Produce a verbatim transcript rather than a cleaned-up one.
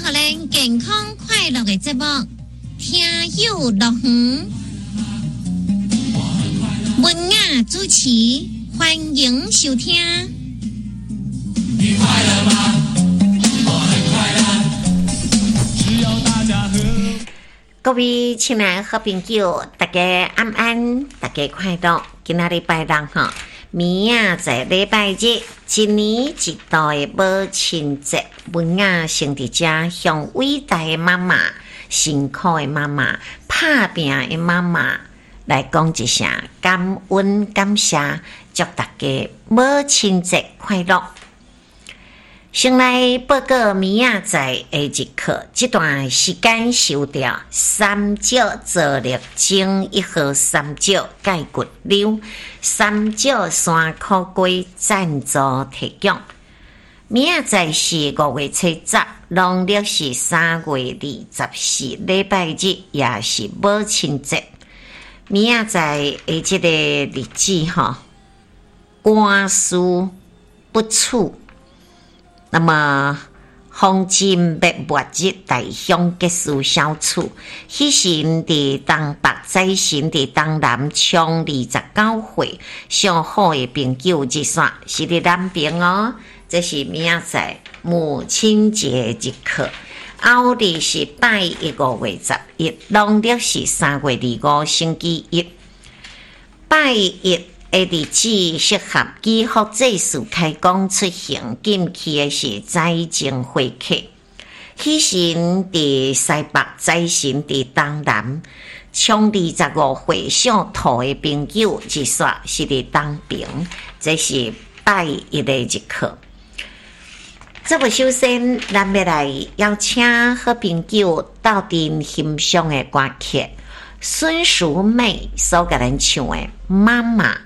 互咱健康快乐的节目，听友乐园，文雅主持，欢迎收听。 你快乐吗？我很快乐。只要大家和各位亲爱好朋友，大家安安，大家快乐。今仔日拜六吼，明仔在礼拜日，一年一度的母亲节，文雅先伫遮向伟大的妈妈、辛苦的妈妈、打拼的妈妈来讲一声感恩感谢，祝大家母亲节快乐。先来报告明仔载的日课，这段时间收到三角做力精一号三角钙骨瘤三角山苦瓜赞助提供。明仔载是五月七十，农历是三月二十四，礼拜日也是母亲节。明仔载的这个日子吼，官司不处。那么，风金白末日大凶结束消除，喜神伫东北，灾神伫东南，冲二十九岁，上好的朋友日线是伫南边哦。这是明仔载母亲节日课，后日是拜一五月十一，农历是三月二五星期一，拜一。的日子适合祈福祭祀开工出行，禁忌的是灾情会客。喜神伫西北，灾神伫东南。冲二十五岁上土的朋友日线是伫东边，这是拜一的日课。这么首先，咱要来邀请好朋友到阵欣赏的歌曲，孙淑美所甲咱唱的《妈妈》。